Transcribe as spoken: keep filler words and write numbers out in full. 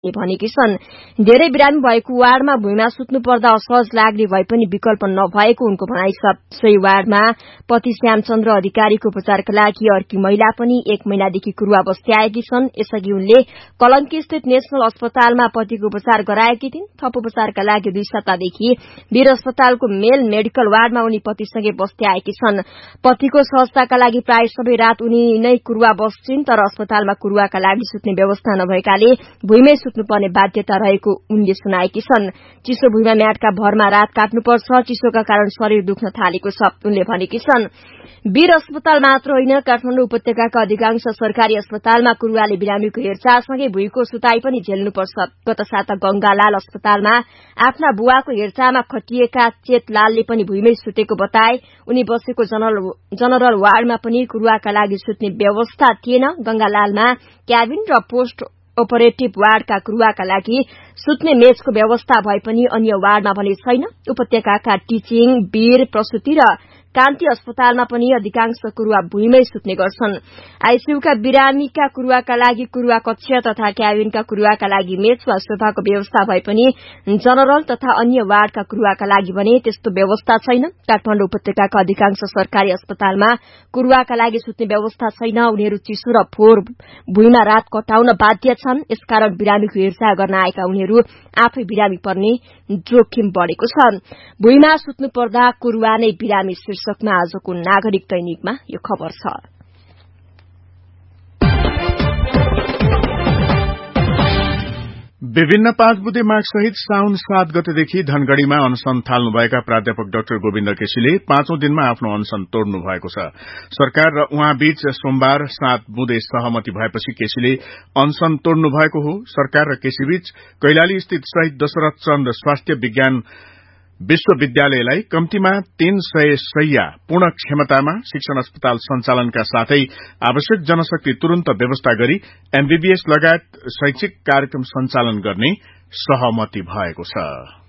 भनेकी छन्। धेरै बिरामी भएको वार्डमा भुइँमा सुत्नु पर्दा असहज लाग्ने भए पनि विकल्प नभएको उनको भनाइ छ। सोही वार्डमा पति श्यामचन्द्र अधिकारीको उपचारका लागि अर्की महिला पनि एक महिनादेखि कुरुवा बस्दै आएकी छन्। यसअघि उनले कलंकी स्थित नेशनल अस्पतालमा पतिको उपचार गराएकी थिइन्। थप उपचारका लागि दुई सातादेखि वीर अस्पतालको मेल मेडिकल वार्डमा उनी पतिसँगै बस्दै आएकी छन्। पतिको सहजताका लागि प्राय सबै रात उनी नै कुरुवा बस्छिन्, तर अस्पतालमा कुरुवाका लागि सुत्ने व्यवस्था नभएकाले भुइँमै सुत्नुपर्ने बाध्यता रहेको उनले सुनाएकी छन्। चिसो भुइँमा म्याटका भरमा रात काट्नुपर्छ, चिसोका कारण शरीर दुख्न थालेको छ उनले भनेकी छन्। वीर अस्पताल मात्र होइन, काठमाडौँ उपत्यकाका अधिकांश सरकारी अस्पतालमा कुरुवाले बिरामीको हेरचाहसँगै भुइँको सुताई पनि झेल्नुपर्छ। गत साता गंगालाल अस्पतालमा आफ्ना बुवाको हेरचाहमा खटिएका चेतलालले पनि भुइँमै सुतेको बताए। उनी बसेको जनरल वार्डमा पनि कुरुवाका लागि सुत्ने व्यवस्था थिएन। गंगालालमा क्याबिन र पोस्ट अपरेटिभ वार्डका कुरुवाका लागि सुत्ने मेचको व्यवस्था भए पनि अन्य वार्डमा भने छैन। उपत्यकाका टीचिङ, वीर, प्रसूति र कान्ति अस्पतालमा पनि अधिकांश कुरुवा भुइँमै सुत्ने गर्छन्। आईसीयूका बिरामीका कुरुवाका लागि कुरुवा कक्ष तथा क्याबिनका कुरुवाका लागि मेच वा सोफाको व्यवस्था भए पनि जनरल तथा अन्य वार्डका कुरुवाका लागि भने त्यस्तो व्यवस्था छैन। काठमाडौँ उपत्यकाका अधिकांश सरकारी अस्पतालमा कुरुवाका लागि सुत्ने व्यवस्था छैन। उनीहरू चिसो र फोहोर भुइँमा रात कटाउन बाध्य छन्। यसकारण बिरामीको हेरचाह गर्न आएका उनीहरू आफै बिरामी पर्ने जोखिम बढ़ेको छ। भुइँमा सुत्नु पर्दा कुरुवा नै बिरामी शीर्षकमा आजको नागरिक दैनिकमा यो खबर छ। विभिन्न पाँच बुधे माग सहित साउन सात गतेदेखि धनगढ़ीमा अनशन थाल्नुभएका प्राध्यापक डाक्टर गोविन्द केसीले पाँचौं दिनमा आफ्नो अनशन तोड्नु भएको छ। सरकार र उहाँ बीच सोमबार सात बुधे सहमति भएपछि केसीले अनशन तोड्नु भएको हो। सरकार र केसी बीच कैलाली स्थित शहीद दशरथ चन्द स्वास्थ्य विज्ञान विश्वविद्यालयलाई कम्तीमा तीन सय शैय्या पूर्ण क्षमतामा शिक्षण अस्पताल सञ्चालनका साथै आवश्यक जनशक्ति तुरन्त व्यवस्था गरी एमबीबीएस लगायत शैक्षिक कार्यक्रम सञ्चालन गर्ने सहमति भएको छ।